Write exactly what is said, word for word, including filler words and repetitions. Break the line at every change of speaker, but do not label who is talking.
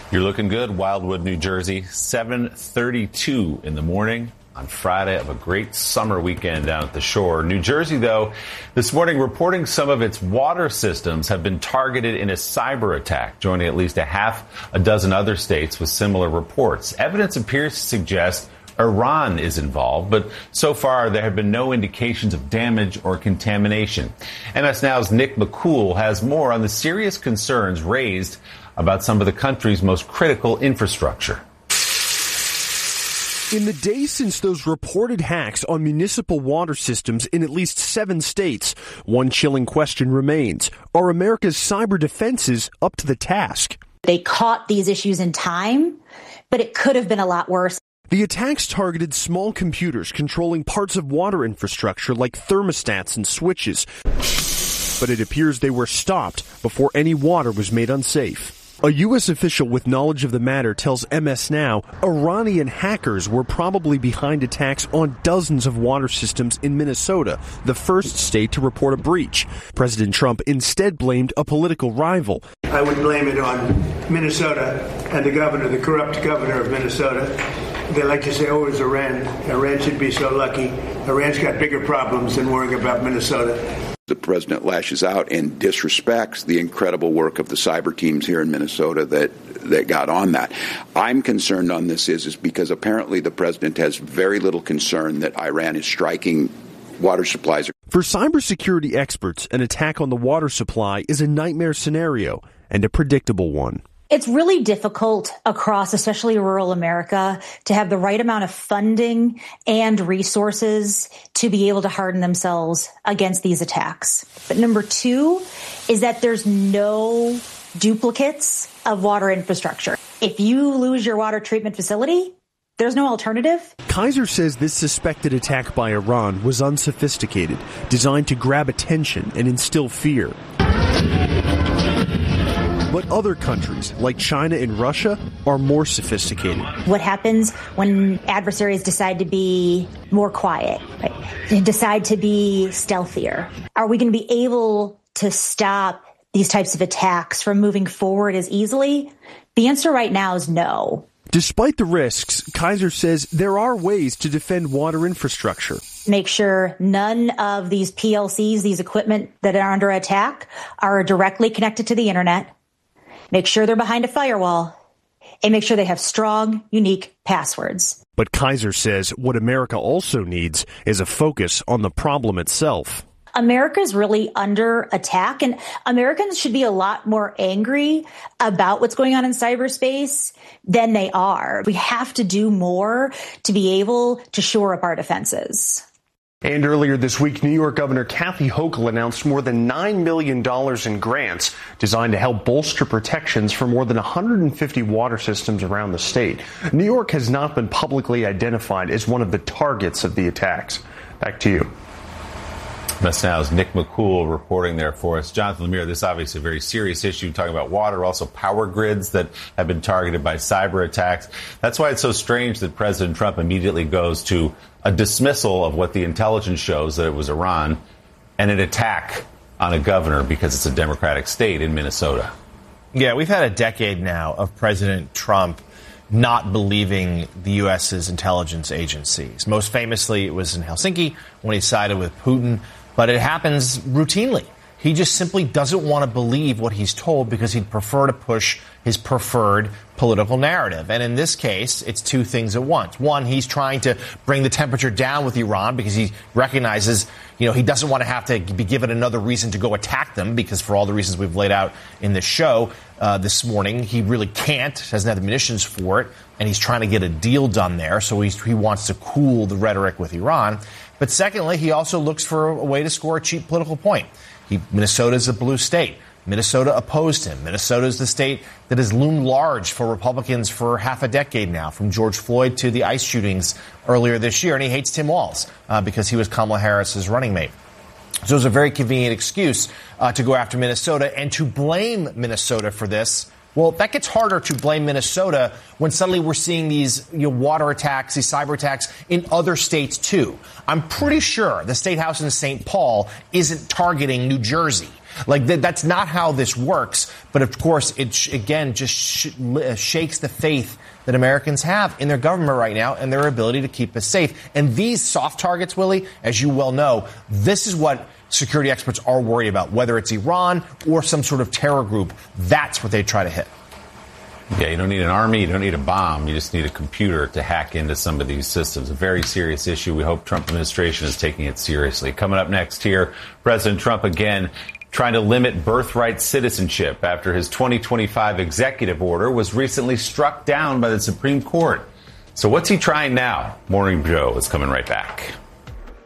You're looking good, Wildwood, New Jersey, seven thirty-two in the morning on Friday of a great summer weekend down at the shore. New Jersey, though, this morning reporting some of its water systems have been targeted in a cyber attack, joining at least a half a dozen other states with similar reports. Evidence appears to suggest Iran is involved, but so far there have been no indications of damage or contamination. M S Now's Nick McCool has more on the serious concerns raised about some of the country's most critical infrastructure.
In the days since those reported hacks on municipal water systems in at least seven states, one chilling question remains. Are America's cyber defenses up to the task?
They caught these issues in time, but it could have been a lot worse.
The attacks targeted small computers controlling parts of water infrastructure like thermostats and switches. But it appears they were stopped before any water was made unsafe. A U S official with knowledge of the matter tells M S Now Iranian hackers were probably behind attacks on dozens of water systems in Minnesota, the first state to report a breach. President Trump instead blamed a political rival.
I would blame it on Minnesota and the governor, the corrupt governor of Minnesota. They like to say, oh, it was Iran. Iran should be so lucky. Iran's got bigger problems than worrying about Minnesota.
The president lashes out and disrespects the incredible work of the cyber teams here in Minnesota that that got on that. I'm concerned on this is, is because apparently the president has very little concern that Iran is striking water supplies.
For cybersecurity experts, an attack on the water supply is a nightmare scenario and a predictable one.
It's really difficult across, especially rural America, to have the right amount of funding and resources to be able to harden themselves against these attacks. But number two is that there's no duplicates of water infrastructure. If you lose your water treatment facility, there's no alternative.
Kaiser says this suspected attack by Iran was unsophisticated, designed to grab attention and instill fear. But other countries, like China and Russia, are more sophisticated.
What happens when adversaries decide to be more quiet, right? They decide to be stealthier? Are we going to be able to stop these types of attacks from moving forward as easily? The answer right now is no.
Despite the risks, Kaiser says there are ways to defend water infrastructure.
Make sure none of these P L Cs, these equipment that are under attack, are directly connected to the internet. Make sure they're behind a firewall, and make sure they have strong, unique passwords.
But Kaiser says what America also needs is a focus on the problem itself.
America's really under attack, and Americans should be a lot more angry about what's going on in cyberspace than they are. We have to do more to be able to shore up our defenses.
And earlier this week, New York Governor Kathy Hochul announced more than nine million dollars in grants designed to help bolster protections for more than one hundred fifty water systems around the state. New York has not been publicly identified as one of the targets of the attacks. Back to you.
That's Now's Nick McCool reporting there for us. Jonathan Lemire, this is obviously a very serious issue, talking about water, also power grids that have been targeted by cyber attacks. That's why it's so strange that President Trump immediately goes to a dismissal of what the intelligence shows that it was Iran and an attack on a governor because it's a Democratic state in Minnesota.
Yeah, we've had a decade now of President Trump not believing the U S's intelligence agencies. Most famously, it was in Helsinki when he sided with Putin. But it happens routinely. He just simply doesn't want to believe what he's told because he'd prefer to push his preferred political narrative. And in this case, it's two things at once. One, he's trying to bring the temperature down with Iran because he recognizes, you know, he doesn't want to have to be given another reason to go attack them because for all the reasons we've laid out in this show uh, this morning, he really can't, doesn't have the munitions for it, and he's trying to get a deal done there. So he's, he wants to cool the rhetoric with Iran. But secondly, he also looks for a way to score a cheap political point. He, Minnesota is a blue state. Minnesota opposed him. Minnesota is the state that has loomed large for Republicans for half a decade now, from George Floyd to the ICE shootings earlier this year. And he hates Tim Walz uh, because he was Kamala Harris's running mate. So it was a very convenient excuse uh, to go after Minnesota and to blame Minnesota for this. Well, that gets harder to blame Minnesota when suddenly we're seeing these you know, water attacks, these cyber attacks in other states, too. I'm pretty sure the State House in Saint Paul isn't targeting New Jersey. Like, th- that's not how this works. But, of course, it, sh- again, just sh- shakes the faith that Americans have in their government right now and their ability to keep us safe. And these soft targets, Willie, as you well know, this is what security experts are worried about, whether it's Iran or some sort of terror group. That's what they try to hit.
Yeah, you don't need an army, you don't need a bomb, you just need a computer to hack into some of these systems. A very serious issue. We hope Trump administration is taking it seriously. Coming up next here, President Trump again trying to limit birthright citizenship after his twenty twenty-five executive order was recently struck down by the Supreme Court. So what's he trying now? Morning Joe is coming right back.